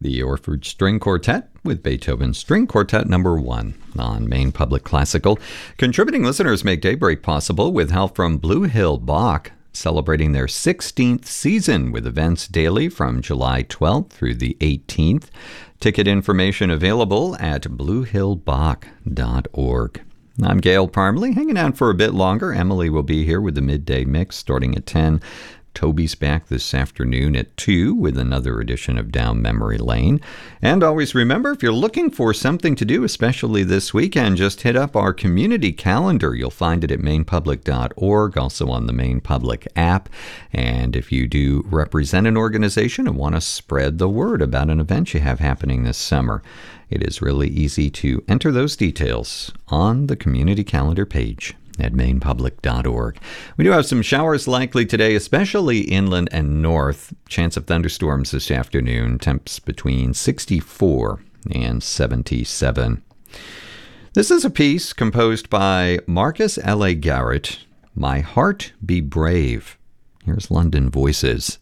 The Orford String Quartet with Beethoven's String Quartet No. 1 on Maine Public Classical. Contributing listeners make Daybreak possible with help from Blue Hill Bach, celebrating their 16th season with events daily from July 12th through the 18th. Ticket information available at bluehillbach.org. I'm Gail Parmley, hanging out for a bit longer. Emily will be here with the midday mix starting at 10. Toby's back this afternoon at 2 with another edition of Down Memory Lane. And always remember, if you're looking for something to do, especially this weekend, just hit up our community calendar. You'll find it at mainpublic.org, also on the Maine Public app. And if you do represent an organization and want to spread the word about an event you have happening this summer, it is really easy to enter those details on the community calendar page at mainpublic.org. We do have some showers likely today, especially inland and north. Chance of thunderstorms this afternoon. Temps between 64 and 77. This is a piece composed by Marcus L.A. Garrett, My Heart Be Brave. Here's London Voices.